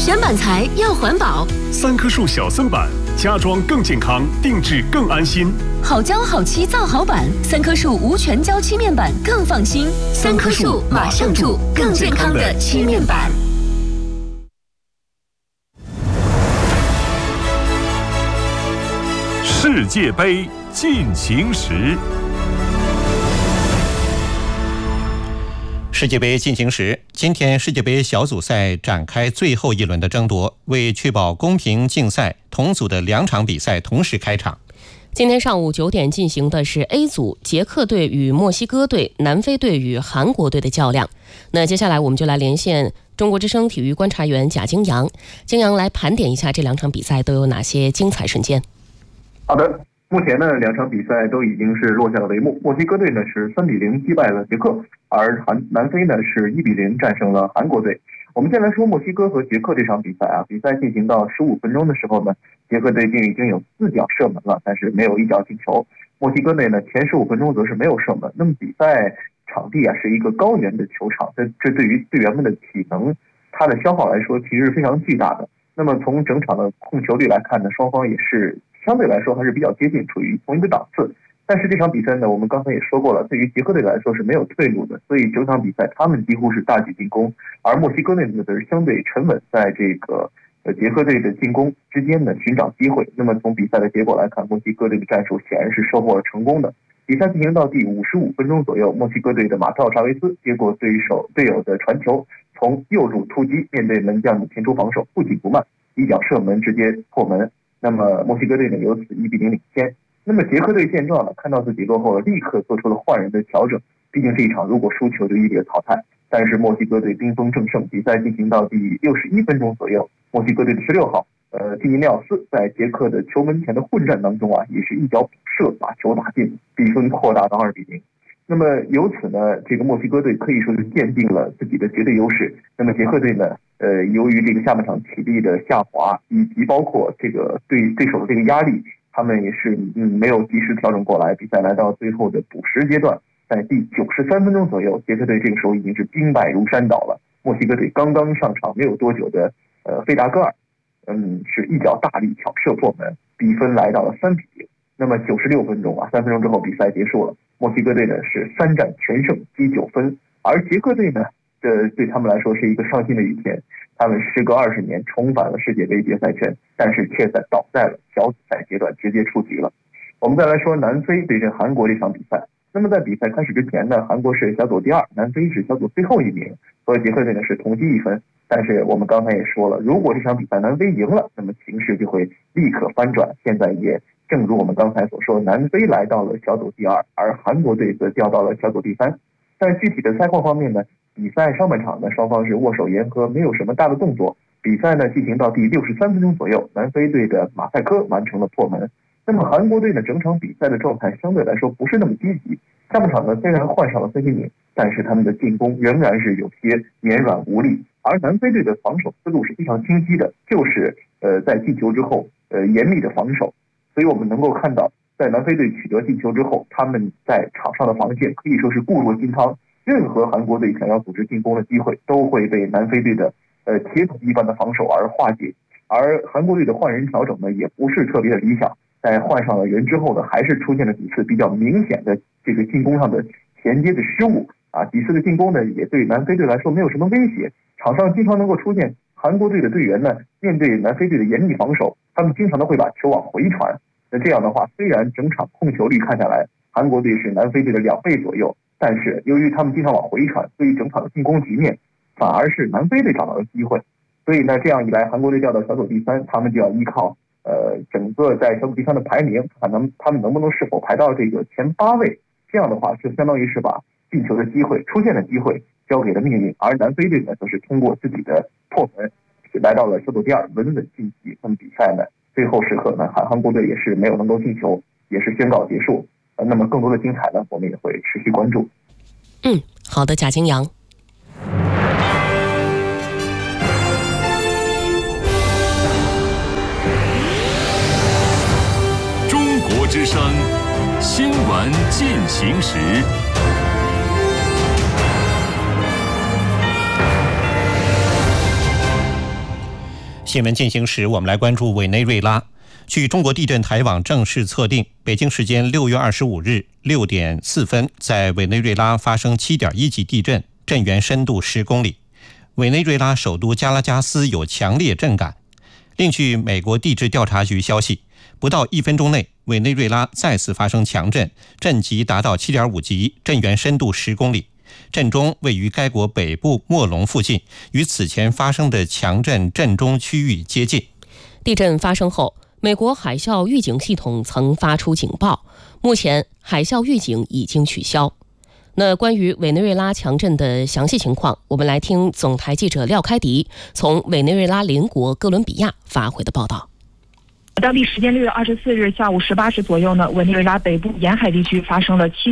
选板材要环保， 三棵树小森板，家装更健康，定制更安心。 好胶好漆造好板，三棵树无全胶漆面板更放心。三棵树马上住更健康的漆面板。 世界杯进行时。 世界杯进行时，今天世界杯小组赛展开最后一轮的争夺，为确保公平竞赛，同组的2场比赛同时开场。 今天上午9点进行的是 A 组捷克队与墨西哥队、南非队与韩国队的较量。那接下来我们就来连线中国之声体育观察员贾京阳，京阳来盘点一下这2场比赛都有哪些精彩瞬间。 好的，目前呢2场比赛都已经是落下了帷幕。墨西哥队呢是3-0击败了捷克，而南非呢是1-0战胜了韩国队。我们先来说墨西哥和捷克这场比赛啊，比赛进行到15分钟的时候呢，捷克队已经有4脚射门了，但是没有1脚进球。墨西哥队呢前15分钟则是没有射门。那么比赛场地啊是一个高原的球场，这对于队员们的体能它的消耗来说其实是非常巨大的。那么从整场的控球率来看呢，双方也是相对来说还是比较接近，处于同一个档次。但是这场比赛呢，我们刚才也说过了，对于捷克队来说是没有退路的，所以整场比赛他们几乎是大举进攻，而墨西哥队呢则是相对沉稳，在这个捷克队的进攻之间呢寻找机会。那么从比赛的结果来看，墨西哥队的战术显然是收获了成功的。比赛进行到第55分钟左右，墨西哥队的马特奥查维斯接过队友的传球，从右路突击，面对门将的前出防守，不紧不慢，1脚射门直接破门。那么墨西哥队呢由此1-0领先。那么捷克队见状呢，看到自己落后了，立刻做出了换人的调整。毕竟这一场如果输球就一笔淘汰。但是墨西哥队兵锋正盛，比赛进行到第61分钟左右，墨西哥队的16号蒂尼涅奥斯在捷克的球门前的混战当中啊，也是1脚补射把球打进，比分扩大到2-0。那么由此呢，这个墨西哥队可以说是奠定了自己的绝对优势。那么捷克队呢，由于这个下半场体力的下滑，以及包括这个对手的这个压力，他们也是没有及时调整过来。比赛来到最后的补时阶段，在第93分钟左右，捷克队这个时候已经是兵败如山倒了。墨西哥队刚刚上场没有多久的费达戈尔，是1脚大力挑射破门，比分来到了3-0。那么96分钟啊，3分钟之后比赛结束了，墨西哥队呢是3战全胜，积9分，而捷克队呢，这对他们来说是一个伤心的一天。他们时隔20年重返了世界杯决赛圈，但是却倒在了小组赛阶段直接出局了。我们再来说南非对阵韩国这场比赛。那么在比赛开始之前呢，韩国是小组第2，南非是小组最后1名，和捷克队呢是同积1分。但是我们刚才也说了，如果这场比赛南非赢了，那么形势就会立刻翻转。现在也正如我们刚才所说，南非来到了小组第2，而韩国队则掉到了小组第3。在具体的赛况方面呢，比赛上半场呢，双方是握手言和，没有什么大的动作。比赛呢进行到第63分钟左右，南非队的马赛科完成了破门。那么韩国队呢，整场比赛的状态相对来说不是那么积极。下半场呢，虽然换上了孙兴慜，但是他们的进攻仍然是有些绵软无力。而南非队的防守思路是非常清晰的，就是在进球之后严密的防守。所以我们能够看到，在南非队取得进球之后，他们在场上的防线可以说是固若金汤，任何韩国队想要组织进攻的机会都会被南非队的铁桶一般的防守而化解。而韩国队的换人调整呢，也不是特别的理想，在换上了人之后呢，还是出现了几次比较明显的这个进攻上的衔接的失误啊，几次的进攻呢也对南非队来说没有什么威胁。场上经常能够出现韩国队的队员呢，面对南非队的严密防守，他们经常都会把球往回传。那这样的话，虽然整场控球率看下来韩国队是南非队的2倍左右，但是由于他们经常往回传，所以整场的进攻局面反而是南非队找到了机会。所以呢，这样一来，韩国队掉到小组第3，他们就要依靠整个在小组第3的排名，看他们能不能是否排到这个前8位。这样的话，就相当于是把进球的机会、出现的机会交给了命运。而南非队呢，则是通过自己的破门，来到了小组第2，稳稳晋级。那么比赛呢，最后时刻呢，韩国队也是没有能够进球，也是宣告结束。那么更多的精彩呢，我们也会持续关注。 好的，贾京阳。 中国之声新闻进行时。 新闻进行时，我们来关注委内瑞拉。据中国地震台网正式测定，北京时间6月25日6点4分，在委内瑞拉发生7.1级地震，震源深度10公里。委内瑞拉首都加拉加斯有强烈震感。另据美国地质调查局消息，不到1分钟内，委内瑞拉再次发生强震，震级达到7.5级，震源深度10公里。震中位于该国北部莫龙附近，与此前发生的强震震中区域接近。 地震发生后，美国海啸预警系统曾发出警报，目前海啸预警已经取消。那关于委内瑞拉强震的详细情况，我们来听总台记者廖开迪从委内瑞拉邻国哥伦比亚发回的报道。 当地时间6月24日下午18时左右呢，委内瑞拉北部沿海地区发生了